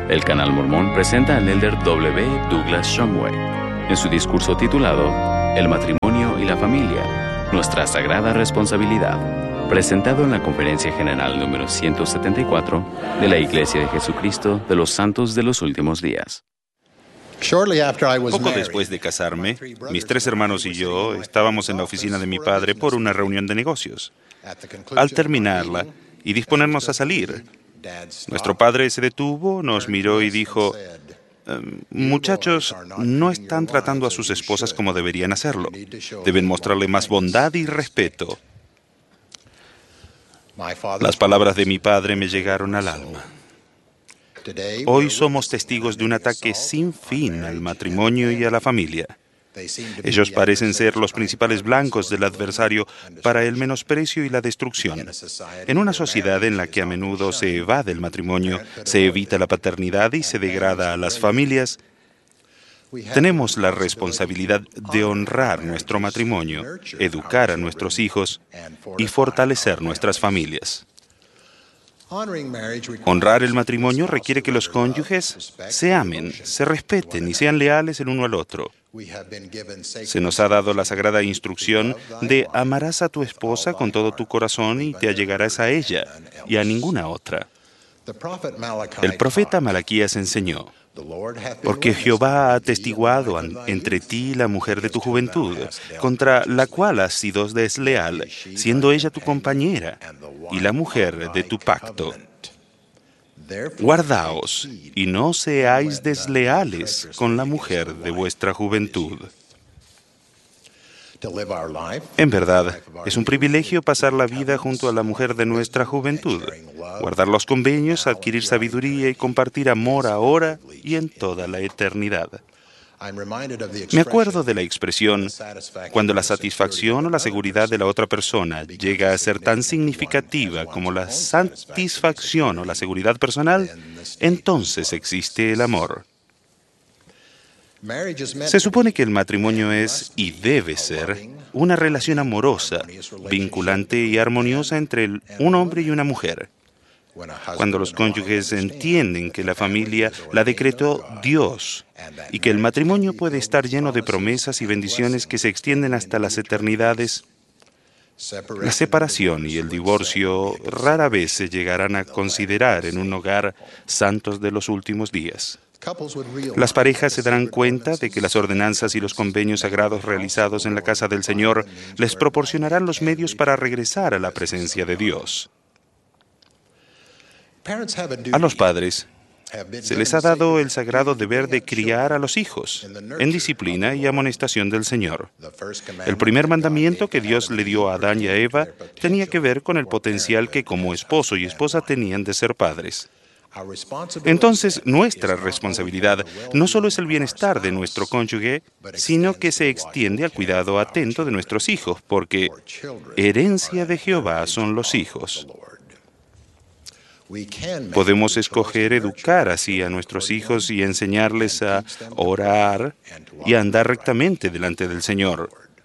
El Canal Mormón presenta al elder W. Douglas Shumway en su discurso titulado El matrimonio y la familia, nuestra sagrada responsabilidad, presentado en la Conferencia General número 174 de la Iglesia de Jesucristo de los Santos de los Últimos Días. Poco después de casarme, mis 3 hermanos y yo estábamos en la oficina de mi padre por una reunión de negocios. Al terminarla y disponernos a salir, nuestro padre se detuvo, nos miró y dijo: muchachos, no están tratando a sus esposas como deberían hacerlo. Deben mostrarle más bondad y respeto. Las palabras de mi padre me llegaron al alma. Hoy somos testigos de un ataque sin fin al matrimonio y a la familia. Ellos parecen ser los principales blancos del adversario para el menosprecio y la destrucción. En una sociedad en la que a menudo se evade el matrimonio, se evita la paternidad y se degrada a las familias, tenemos la responsabilidad de honrar nuestro matrimonio, educar a nuestros hijos y fortalecer nuestras familias. Honrar el matrimonio requiere que los cónyuges se amen, se respeten y sean leales el uno al otro. Se nos ha dado la sagrada instrucción de amarás a tu esposa con todo tu corazón y te allegarás a ella y a ninguna otra. El profeta Malaquías enseñó: porque Jehová ha atestiguado entre ti la mujer de tu juventud, contra la cual has sido desleal, siendo ella tu compañera y la mujer de tu pacto. Guardaos y no seáis desleales con la mujer de vuestra juventud. En verdad, es un privilegio pasar la vida junto a la mujer de nuestra juventud, guardar los convenios, adquirir sabiduría y compartir amor ahora y en toda la eternidad. Me acuerdo de la expresión: cuando la satisfacción o la seguridad de la otra persona llega a ser tan significativa como la satisfacción o la seguridad personal, entonces existe el amor. Se supone que el matrimonio es, y debe ser, una relación amorosa, vinculante y armoniosa entre un hombre y una mujer. Cuando los cónyuges entienden que la familia la decretó Dios y que el matrimonio puede estar lleno de promesas y bendiciones que se extienden hasta las eternidades, la separación y el divorcio rara vez se llegarán a considerar en un hogar santos de los últimos días. Las parejas se darán cuenta de que las ordenanzas y los convenios sagrados realizados en la casa del Señor les proporcionarán los medios para regresar a la presencia de Dios. A los padres se les ha dado el sagrado deber de criar a los hijos en disciplina y amonestación del Señor. El primer mandamiento que Dios le dio a Adán y a Eva tenía que ver con el potencial que como esposo y esposa tenían de ser padres. Entonces, nuestra responsabilidad no solo es el bienestar de nuestro cónyuge, sino que se extiende al cuidado atento de nuestros hijos, porque herencia de Jehová son los hijos. Podemos escoger educar así a nuestros hijos y enseñarles a orar y a andar rectamente delante del Señor.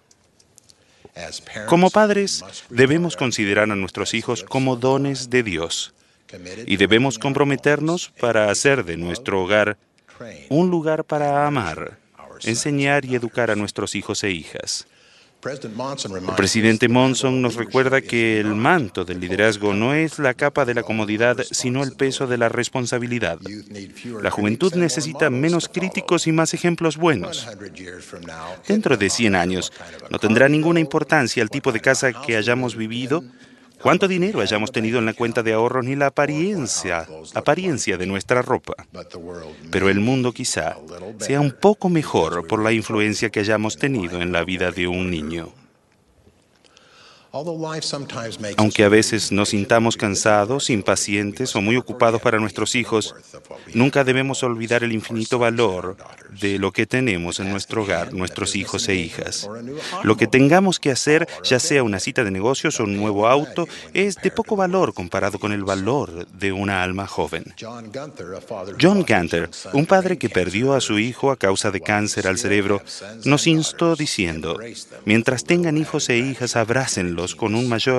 Como padres, debemos considerar a nuestros hijos como dones de Dios y debemos comprometernos para hacer de nuestro hogar un lugar para amar, enseñar y educar a nuestros hijos e hijas. El presidente Monson nos recuerda que el manto del liderazgo no es la capa de la comodidad, sino el peso de la responsabilidad. La juventud necesita menos críticos y más ejemplos buenos. Dentro de 100 años, no tendrá ninguna importancia el tipo de casa que hayamos vivido, cuánto dinero hayamos tenido en la cuenta de ahorros ni la apariencia de nuestra ropa. Pero el mundo quizá sea un poco mejor por la influencia que hayamos tenido en la vida de un niño. Aunque a veces nos sintamos cansados, impacientes o muy ocupados para nuestros hijos, nunca debemos olvidar el infinito valor de lo que tenemos en nuestro hogar, nuestros hijos e hijas. Lo que tengamos que hacer, ya sea una cita de negocios o un nuevo auto, es de poco valor comparado con el valor de una alma joven. John Gunther, un padre que perdió a su hijo a causa de cáncer al cerebro, nos instó diciendo: mientras tengan hijos e hijas, abrácenlos niños con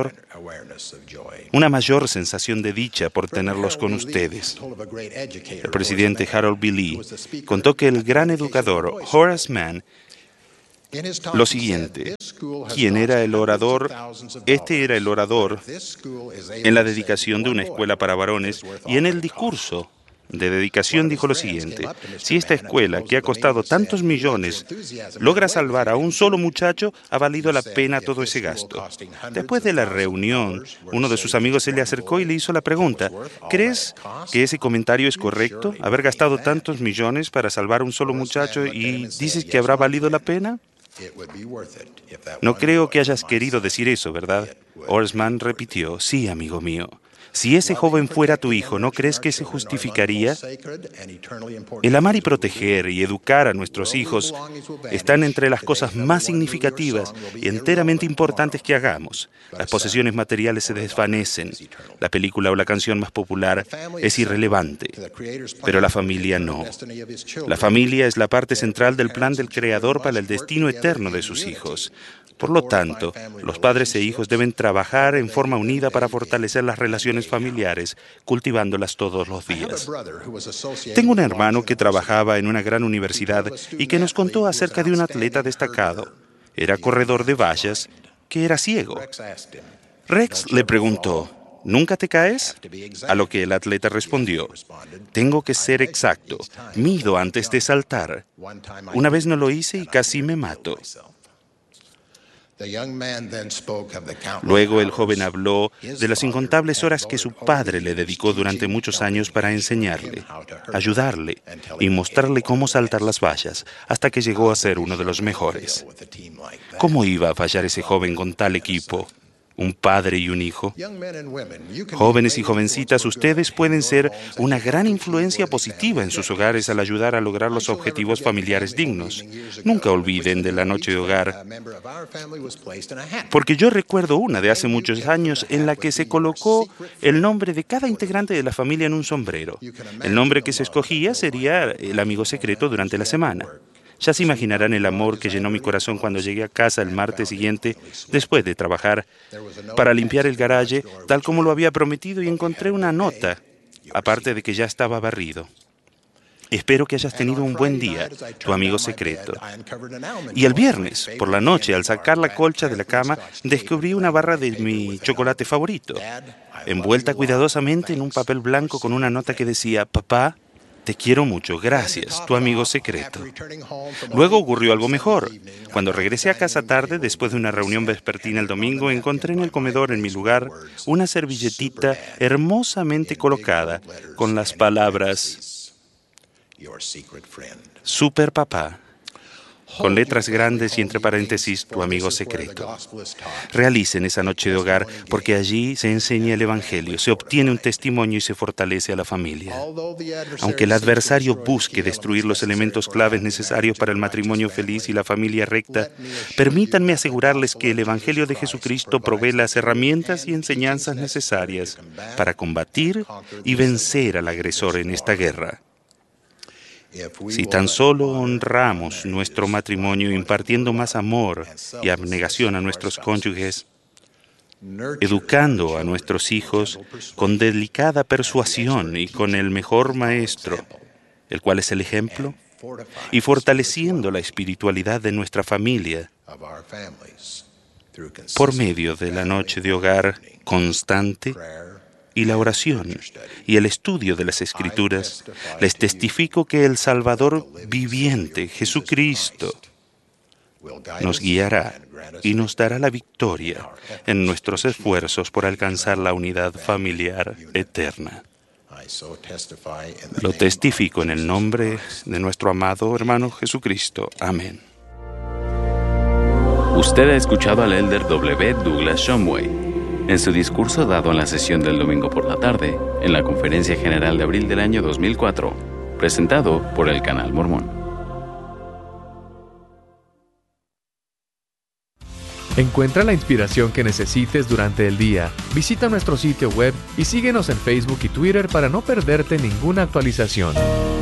una mayor sensación de dicha por tenerlos con ustedes. El presidente Harold B. Lee contó que el gran educador Horace Mann lo siguiente: ¿quién era el orador? Este era el orador en la dedicación de una escuela para varones, y en el discurso de dedicación dijo lo siguiente: si esta escuela, que ha costado tantos millones, logra salvar a un solo muchacho, ha valido la pena todo ese gasto. Después de la reunión, uno de sus amigos se le acercó y le hizo la pregunta: ¿crees que ese comentario es correcto? ¿Haber gastado tantos millones para salvar a un solo muchacho y dices que habrá valido la pena? No creo que hayas querido decir eso, ¿verdad? Horace Mann repitió: sí, amigo mío. Si ese joven fuera tu hijo, ¿no crees que se justificaría? El amar y proteger y educar a nuestros hijos están entre las cosas más significativas y enteramente importantes que hagamos. Las posesiones materiales se desvanecen. La película o la canción más popular es irrelevante, pero la familia no. La familia es la parte central del plan del Creador para el destino eterno de sus hijos. Por lo tanto, los padres e hijos deben trabajar en forma unida para fortalecer las relaciones familiares, cultivándolas todos los días. Tengo un hermano que trabajaba en una gran universidad y que nos contó acerca de un atleta destacado. Era corredor de vallas, que era ciego. Rex le preguntó: ¿nunca te caes? A lo que el atleta respondió: tengo que ser exacto, mido antes de saltar. Una vez no lo hice y casi me mato. Luego el joven habló de las incontables horas que su padre le dedicó durante muchos años para enseñarle, ayudarle y mostrarle cómo saltar las vallas, hasta que llegó a ser uno de los mejores. ¿Cómo iba a fallar ese joven con tal equipo? Un padre y un hijo. Jóvenes y jovencitas, ustedes pueden ser una gran influencia positiva en sus hogares al ayudar a lograr los objetivos familiares dignos. Nunca olviden de la noche de hogar, porque yo recuerdo una de hace muchos años en la que se colocó el nombre de cada integrante de la familia en un sombrero. El nombre que se escogía sería el amigo secreto durante la semana. Ya se imaginarán el amor que llenó mi corazón cuando llegué a casa el martes siguiente, después de trabajar, para limpiar el garaje, tal como lo había prometido, y encontré una nota, aparte de que ya estaba barrido. Espero que hayas tenido un buen día, tu amigo secreto. Y el viernes, por la noche, al sacar la colcha de la cama, descubrí una barra de mi chocolate favorito, envuelta cuidadosamente en un papel blanco con una nota que decía: papá, te quiero mucho, gracias, tu amigo secreto. Luego ocurrió algo mejor. Cuando regresé a casa tarde, después de una reunión vespertina el domingo, encontré en el comedor, en mi lugar, una servilletita hermosamente colocada con las palabras: Super Papá, con letras grandes y entre paréntesis: tu amigo secreto. Realicen esa noche de hogar, porque allí se enseña el Evangelio, se obtiene un testimonio y se fortalece a la familia. Aunque el adversario busque destruir los elementos claves necesarios para el matrimonio feliz y la familia recta, permítanme asegurarles que el Evangelio de Jesucristo provee las herramientas y enseñanzas necesarias para combatir y vencer al agresor en esta guerra. Si tan solo honramos nuestro matrimonio impartiendo más amor y abnegación a nuestros cónyuges, educando a nuestros hijos con delicada persuasión y con el mejor maestro, el cual es el ejemplo, y fortaleciendo la espiritualidad de nuestra familia por medio de la noche de hogar constante y la oración y el estudio de las Escrituras, les testifico que el Salvador viviente, Jesucristo, nos guiará y nos dará la victoria en nuestros esfuerzos por alcanzar la unidad familiar eterna. Lo testifico en el nombre de nuestro amado hermano Jesucristo. Amén. Usted ha escuchado al elder W. Douglas Shumway en su discurso dado en la sesión del domingo por la tarde, en la Conferencia General de abril del año 2004, presentado por el Canal Mormón. Encuentra la inspiración que necesites durante el día. Visita nuestro sitio web y síguenos en Facebook y Twitter para no perderte ninguna actualización.